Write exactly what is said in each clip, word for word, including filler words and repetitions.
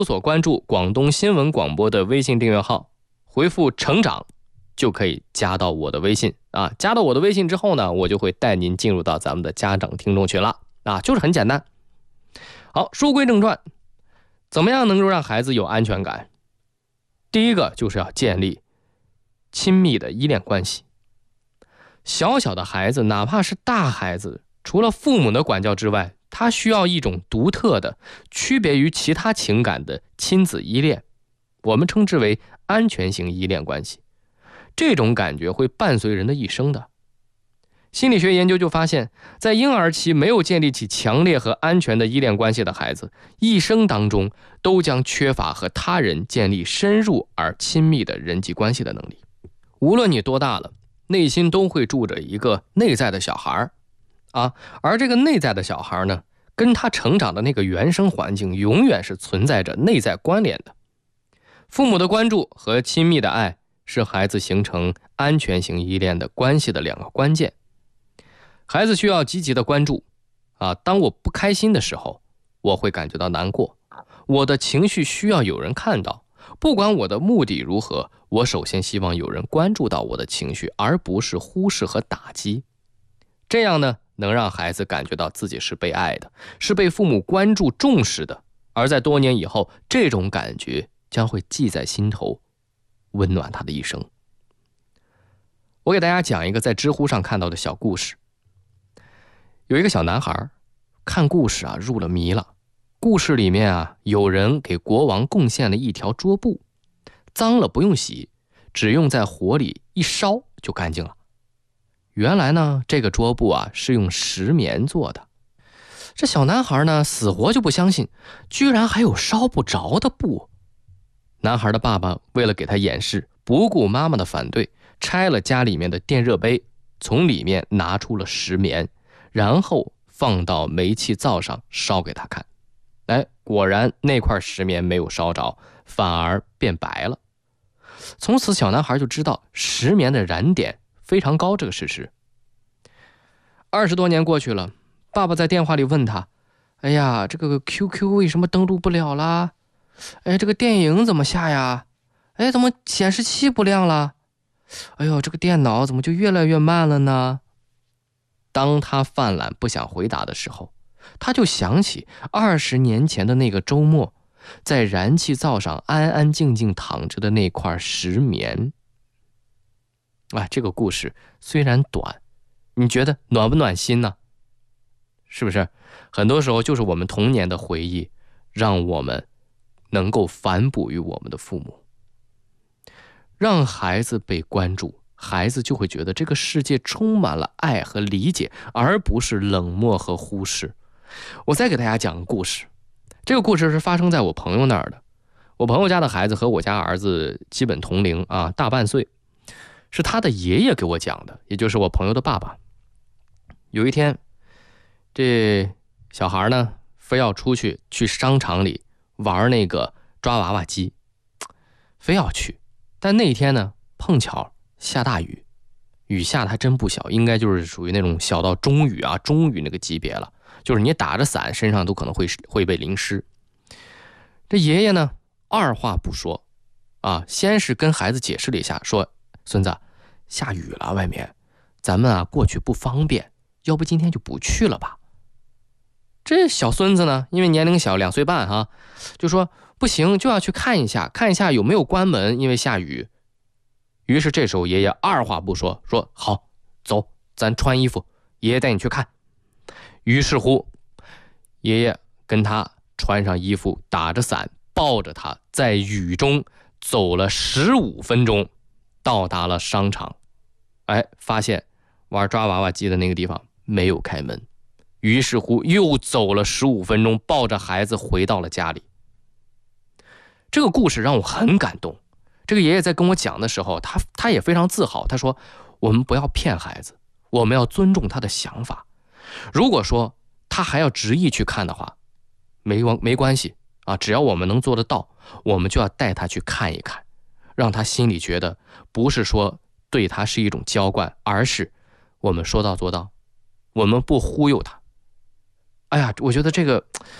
搜索关注广东新闻广播的微信订阅号，回复成长就可以加到我的微信啊。加到我的微信之后呢，我就会带您进入到咱们的家长听众群了啊，就是很简单。好，书归正传，怎么样能够让孩子有安全感？第一个就是要建立亲密的依恋关系。小小的孩子，哪怕是大孩子，除了父母的管教之外，他需要一种独特的、区别于其他情感的亲子依恋，我们称之为安全型依恋关系。这种感觉会伴随人的一生的。心理学研究就发现，在婴儿期没有建立起强烈和安全的依恋关系的孩子，一生当中都将缺乏和他人建立深入而亲密的人际关系的能力。无论你多大了，内心都会住着一个内在的小孩啊，而这个内在的小孩呢，跟他成长的那个原生环境永远是存在着内在关联的。父母的关注和亲密的爱是孩子形成安全型依恋的关系的两个关键。孩子需要积极的关注啊，当我不开心的时候，我会感觉到难过，我的情绪需要有人看到，不管我的目的如何，我首先希望有人关注到我的情绪，而不是忽视和打击。这样呢，能让孩子感觉到自己是被爱的，是被父母关注重视的，而在多年以后，这种感觉将会记在心头，温暖他的一生。我给大家讲一个在知乎上看到的小故事。有一个小男孩看故事啊入了迷了，故事里面啊有人给国王贡献了一条桌布，脏了不用洗，只用在火里一烧就干净了。原来呢，这个桌布啊是用石棉做的。这小男孩呢死活就不相信，居然还有烧不着的布。男孩的爸爸为了给他掩饰，不顾妈妈的反对，拆了家里面的电热杯，从里面拿出了石棉，然后放到煤气灶上烧给他看。哎，果然那块石棉没有烧着，反而变白了。从此小男孩就知道石棉的燃点非常高这个事实。二十多年过去了，爸爸在电话里问他，哎呀，这个 Q Q 为什么登录不了啦？哎，这个电影怎么下呀？哎，怎么显示器不亮了？哎呦，这个电脑怎么就越来越慢了呢？当他犯懒不想回答的时候，他就想起二十年前的那个周末，在燃气灶上安安静静躺着的那块石棉。啊，这个故事虽然短，你觉得暖不暖心呢？是不是？很多时候就是我们童年的回忆，让我们能够反哺于我们的父母。让孩子被关注，孩子就会觉得这个世界充满了爱和理解，而不是冷漠和忽视。我再给大家讲个故事，这个故事是发生在我朋友那儿的。我朋友家的孩子和我家儿子基本同龄啊，大半岁，是他的爷爷给我讲的，也就是我朋友的爸爸。有一天，这小孩呢非要出去去商场里玩那个抓娃娃机，非要去，但那天呢碰巧下大雨，雨下的还真不小，应该就是属于那种小到中雨啊，中雨那个级别了，就是你打着伞身上都可能会会被淋湿。这爷爷呢二话不说啊，先是跟孩子解释了一下，说孙子，下雨了外面，咱们啊过去不方便，要不今天就不去了吧。这小孙子呢，因为年龄小，两岁半哈，就说不行，就要去看一下，看一下有没有关门，因为下雨。于是这时候爷爷二话不说，说好，走，咱穿衣服，爷爷带你去看。于是乎，爷爷跟他穿上衣服，打着伞，抱着他，在雨中走了十五分钟，到达了商场。哎，发现玩抓娃娃机的那个地方没有开门。于是乎又走了十五分钟，抱着孩子回到了家里。这个故事让我很感动。这个爷爷在跟我讲的时候，他他也非常自豪，他说我们不要骗孩子，我们要尊重他的想法。如果说他还要执意去看的话，没没关系啊，只要我们能做得到，我们就要带他去看一看，让他心里觉得不是说对他是一种娇惯，而是我们说到做到，我们不忽悠他。哎呀，我觉得这个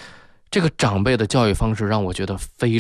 这个长辈的教育方式让我觉得非